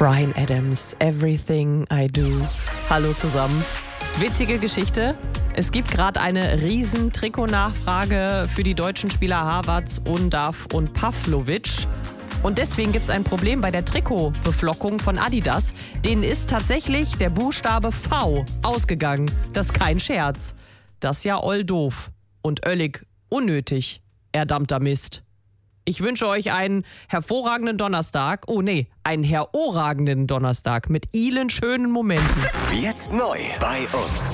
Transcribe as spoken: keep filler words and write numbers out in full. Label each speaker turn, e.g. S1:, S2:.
S1: Bryan Adams, Everything I Do. Hallo zusammen. Witzige Geschichte. Es gibt gerade eine riesen Trikotnachfrage für die deutschen Spieler Havertz, Undav und Pavlovic. Und deswegen gibt es ein Problem bei der Trikotbeflockung von Adidas. Denen ist tatsächlich der Buchstabe V ausgegangen. Das ist kein Scherz. Das ist ja oll doof und öllig unnötig, erdammter Mist. Ich wünsche euch einen hervorragenden Donnerstag. Oh nee, einen herorragenden Donnerstag mit vielen schönen Momenten.
S2: Jetzt neu bei uns.